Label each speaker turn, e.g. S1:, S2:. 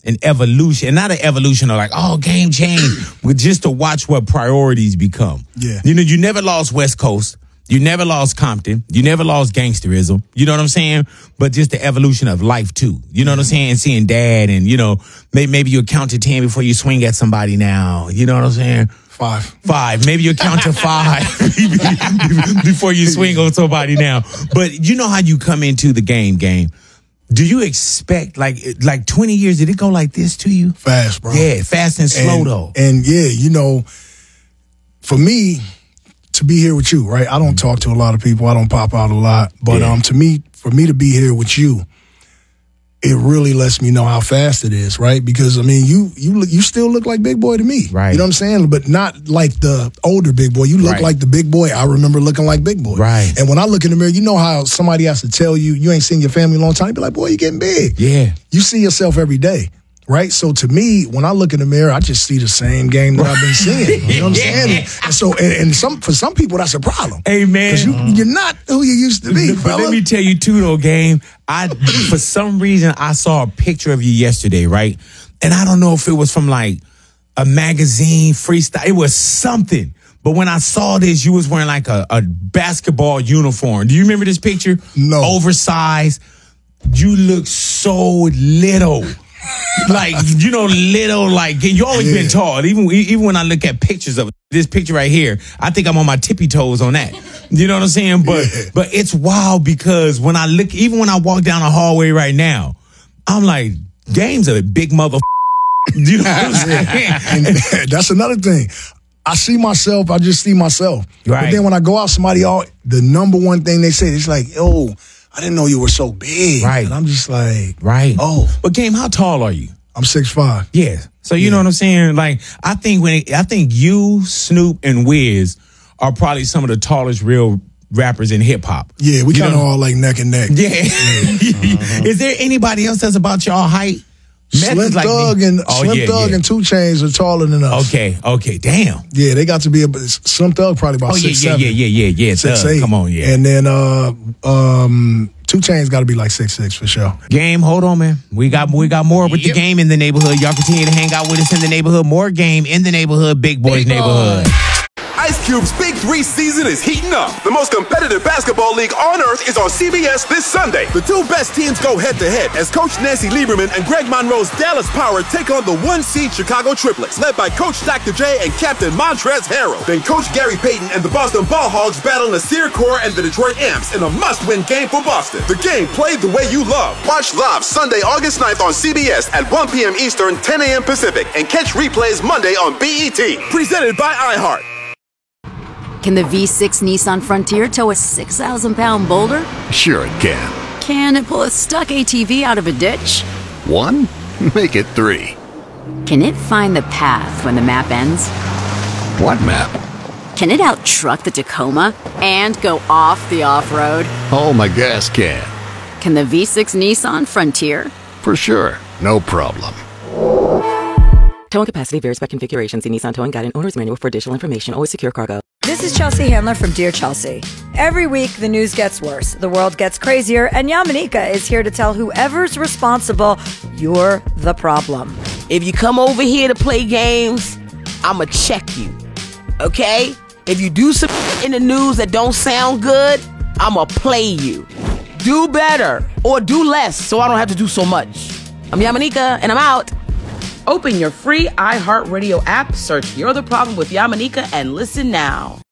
S1: an evolution, and not an evolution of like, oh, game change, but just to watch what priorities become.
S2: Yeah.
S1: You know, you never lost West Coast. You never lost Compton. You never lost gangsterism. You know what I'm saying? But just the evolution of life, too. You know what I'm saying? And seeing dad and, you know, maybe you count to 10 before you swing at somebody now. You know what I'm saying? 5. Maybe you count to 5 before you swing on somebody now. But you know how you come into the game. Do you expect, like 20 years, did it go like this to you?
S2: Fast, bro.
S1: Yeah, fast and slow, though.
S2: And, yeah, you know, for me, to be here with you, right? I don't talk to a lot of people. I don't pop out a lot. But for me to be here with you, it really lets me know how fast it is, right? Because, I mean, you still look like Big Boy to me.
S1: Right.
S2: You know what I'm saying? But not like the older Big Boy. You look like the Big Boy I remember looking like Big Boy.
S1: Right.
S2: And when I look in the mirror, you know how somebody has to tell you, you ain't seen your family in a long time. You be like, boy, you getting big.
S1: Yeah.
S2: You see yourself every day. Right? So to me, when I look in the mirror, I just see the same game that I've been seeing. You know what I'm saying? And so, for some people, that's a problem.
S1: Hey, man.
S2: Because you're not who you used to be,
S1: But
S2: fella.
S1: let me tell you, too, though, Game. For some reason, I saw a picture of you yesterday, right? And I don't know if it was from, like, a magazine, freestyle. It was something. But when I saw this, you was wearing, like, a basketball uniform. Do you remember this picture?
S2: No.
S1: Oversized. You look so little. Like, you know, little, like, you always been tall. Even when I look at pictures of this picture right here, I think I'm on my tippy toes on that. You know what I'm saying? But it's wild because when I walk down the hallway right now, I'm like, Game's a big mother. You know what I'm saying?
S2: And that's another thing. I just see myself.
S1: Right.
S2: But then when I go out, the number one thing they say, it's like, yo, I didn't know you were so big.
S1: Right.
S2: And I'm just like,
S1: right.
S2: Oh.
S1: But Game, how tall are you?
S2: I'm 6'5".
S1: Yeah. So you know what I'm saying? Like, I think you, Snoop, and Wiz are probably some of the tallest real rappers in hip hop.
S2: Yeah, we kind of all like neck and neck.
S1: Yeah. Is there anybody else that's about y'all height?
S2: Slim Thug and 2 Chainz are taller than us.
S1: Okay, damn.
S2: Yeah, they got to be Slim Thug probably about 6'7".
S1: Yeah.
S2: 6'8".
S1: Come on, yeah.
S2: And then 2 Chainz got to be like 6'6" for sure.
S1: Game, hold on, man. We got more with the Game in the neighborhood. Y'all continue to hang out with us in the neighborhood. More Game in the neighborhood, Big Boy's neighborhood.
S3: Ice Cube's Big 3 season is heating up. The most competitive basketball league on earth is on CBS this Sunday. The two best teams go head-to-head as Coach Nancy Lieberman and Greg Monroe's Dallas Power take on the 1-seed Chicago Triplets, led by Coach Dr. J and Captain Montrezl Harrell. Then Coach Gary Payton and the Boston Ball Hogs battle Nasir Kaur and the Detroit Amps in a must-win game for Boston. The game played the way you love. Watch live Sunday, August 9th on CBS at 1 p.m. Eastern, 10 a.m. Pacific, and catch replays Monday on BET. Presented by iHeart.
S4: Can the V6 Nissan Frontier tow a 6,000-pound boulder?
S5: Sure it can.
S4: Can it pull a stuck ATV out of a ditch?
S5: 1? Make it 3.
S4: Can it find the path when the map ends?
S5: What map?
S4: Can it out-truck the Tacoma and go off the off-road?
S5: Oh, my gas can.
S4: Can the V6 Nissan Frontier?
S5: For sure. No problem.
S6: Towing capacity varies by configuration. See Nissan Towing Guide and Owner's Manual for additional information. Always secure cargo.
S7: This is Chelsea Handler from Dear Chelsea. Every week, the news gets worse, the world gets crazier, and Yamanika is here to tell whoever's responsible, you're the problem.
S8: If you come over here to play games, I'ma check you, okay? If you do some in the news that don't sound good, I'ma play you. Do better, or do less, so I don't have to do so much. I'm Yamanika, and I'm out. Open your free iHeartRadio app, search You're the Problem with Yamanika, and listen now.